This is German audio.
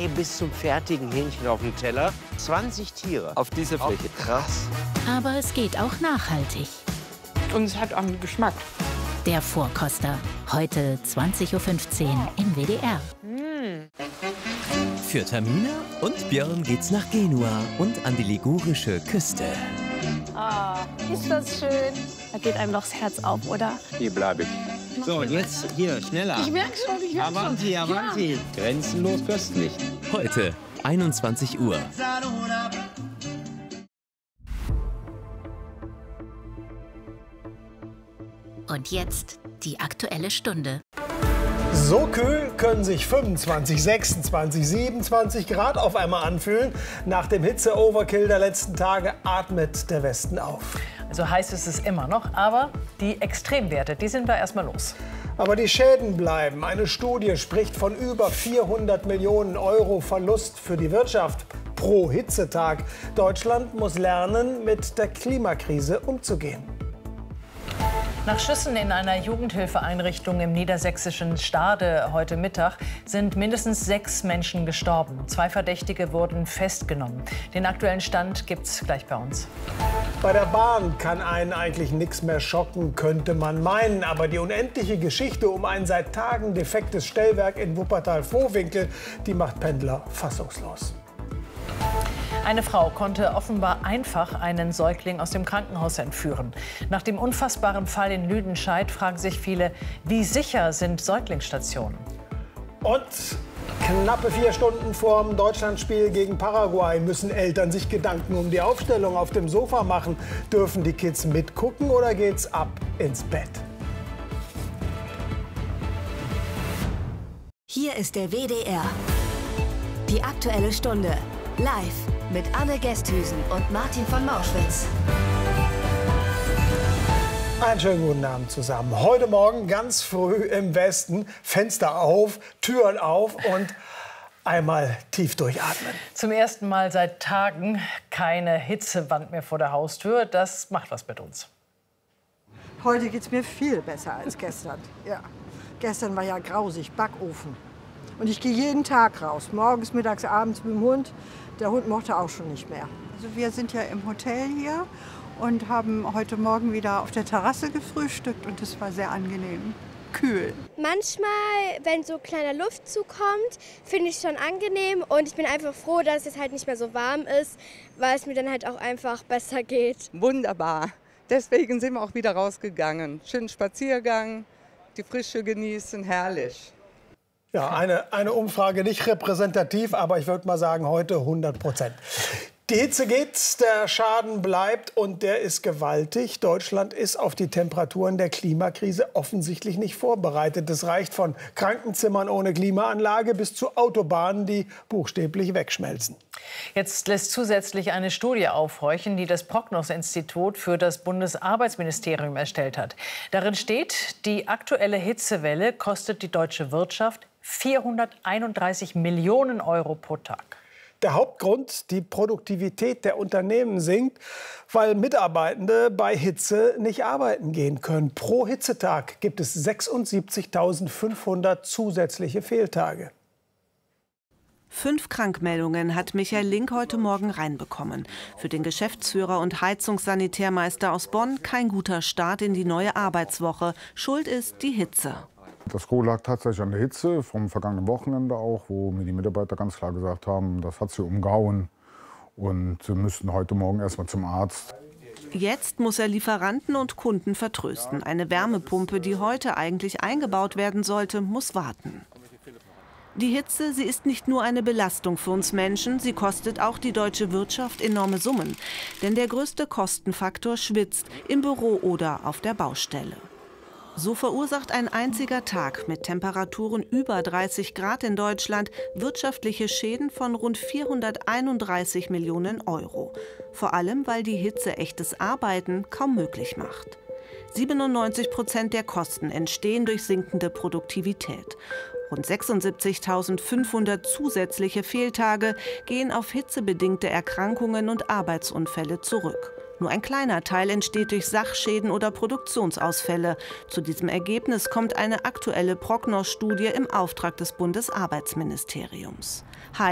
bis zum fertigen Hähnchen auf dem Teller. 20 Tiere. Auf dieser Fläche. Krass. Aber es geht auch nachhaltig. Und es hat auch einen Geschmack. Der Vorkoster. Heute 20:15 Uhr im WDR. Für Tamina und Björn geht's nach Genua und an die ligurische Küste. Ah, ist das schön. Da geht einem doch das Herz auf, oder? Hier bleibe ich. So, und jetzt hier, schneller. Ich merke schon, ich merke schon. Avanti, avanti. Ja. Grenzenlos köstlich. Heute 21 Uhr. Und jetzt die Aktuelle Stunde. So kühl können sich 25, 26, 27 Grad auf einmal anfühlen. Nach dem Hitze-Overkill der letzten Tage atmet der Westen auf. Also heiß ist es immer noch, aber die Extremwerte, die sind wir erstmal los. Aber die Schäden bleiben. Eine Studie spricht von über 400 Millionen Euro Verlust für die Wirtschaft pro Hitzetag. Deutschland muss lernen, mit der Klimakrise umzugehen. Nach Schüssen in einer Jugendhilfeeinrichtung im niedersächsischen Stade heute Mittag sind mindestens 6 Menschen gestorben. 2 Verdächtige wurden festgenommen. Den aktuellen Stand gibt's gleich bei uns. Bei der Bahn kann einen eigentlich nichts mehr schocken, könnte man meinen. Aber die unendliche Geschichte um ein seit Tagen defektes Stellwerk in Wuppertal-Vohwinkel, die macht Pendler fassungslos. Eine Frau konnte offenbar einfach einen Säugling aus dem Krankenhaus entführen. Nach dem unfassbaren Fall in Lüdenscheid fragen sich viele, wie sicher sind Säuglingsstationen? Und knappe 4 Stunden vorm Deutschlandspiel gegen Paraguay müssen Eltern sich Gedanken um die Aufstellung auf dem Sofa machen. Dürfen die Kids mitgucken oder geht's ab ins Bett? Hier ist der WDR. Die Aktuelle Stunde. Live mit Anne Gesthüsen und Martin von Mauschwitz. Einen schönen guten Abend zusammen. Heute Morgen ganz früh im Westen, Fenster auf, Türen auf und einmal tief durchatmen. Zum ersten Mal seit Tagen keine Hitzewand mehr vor der Haustür. Das macht was mit uns. Heute geht es mir viel besser als gestern. Ja. Gestern war ja grausig, Backofen. Und ich gehe jeden Tag raus, morgens, mittags, abends mit dem Hund. Der Hund mochte auch schon nicht mehr. Also wir sind ja im Hotel hier und haben heute Morgen wieder auf der Terrasse gefrühstückt und es war sehr angenehm, kühl. Manchmal, wenn so kleiner Luftzug kommt, finde ich es schon angenehm und ich bin einfach froh, dass es halt nicht mehr so warm ist, weil es mir dann halt auch einfach besser geht. Wunderbar. Deswegen sind wir auch wieder rausgegangen. Schönen Spaziergang, die Frische genießen, herrlich. Ja, eine Umfrage nicht repräsentativ, aber ich würde mal sagen, heute 100%. Die Hitze geht, der Schaden bleibt und der ist gewaltig. Deutschland ist auf die Temperaturen der Klimakrise offensichtlich nicht vorbereitet. Das reicht von Krankenzimmern ohne Klimaanlage bis zu Autobahnen, die buchstäblich wegschmelzen. Jetzt lässt zusätzlich eine Studie aufhorchen, die das Prognos-Institut für das Bundesarbeitsministerium erstellt hat. Darin steht, die aktuelle Hitzewelle kostet die deutsche Wirtschaft 431 Millionen Euro pro Tag. Der Hauptgrund, die Produktivität der Unternehmen sinkt, weil Mitarbeitende bei Hitze nicht arbeiten gehen können. Pro Hitzetag gibt es 76.500 zusätzliche Fehltage. 5 Krankmeldungen hat Michael Link heute Morgen reinbekommen. Für den Geschäftsführer und Heizungssanitärmeister aus Bonn kein guter Start in die neue Arbeitswoche. Schuld ist die Hitze. Das Gros lag tatsächlich an der Hitze vom vergangenen Wochenende auch, wo mir die Mitarbeiter ganz klar gesagt haben, das hat sie umgehauen und sie müssten heute Morgen erst mal zum Arzt. Jetzt muss er Lieferanten und Kunden vertrösten. Eine Wärmepumpe, die heute eigentlich eingebaut werden sollte, muss warten. Die Hitze, sie ist nicht nur eine Belastung für uns Menschen, sie kostet auch die deutsche Wirtschaft enorme Summen. Denn der größte Kostenfaktor schwitzt, im Büro oder auf der Baustelle. So verursacht ein einziger Tag mit Temperaturen über 30 Grad in Deutschland wirtschaftliche Schäden von rund 431 Millionen Euro. Vor allem, weil die Hitze echtes Arbeiten kaum möglich macht. 97% der Kosten entstehen durch sinkende Produktivität. Rund 76.500 zusätzliche Fehltage gehen auf hitzebedingte Erkrankungen und Arbeitsunfälle zurück. Nur ein kleiner Teil entsteht durch Sachschäden oder Produktionsausfälle. Zu diesem Ergebnis kommt eine aktuelle Prognos-Studie im Auftrag des Bundesarbeitsministeriums.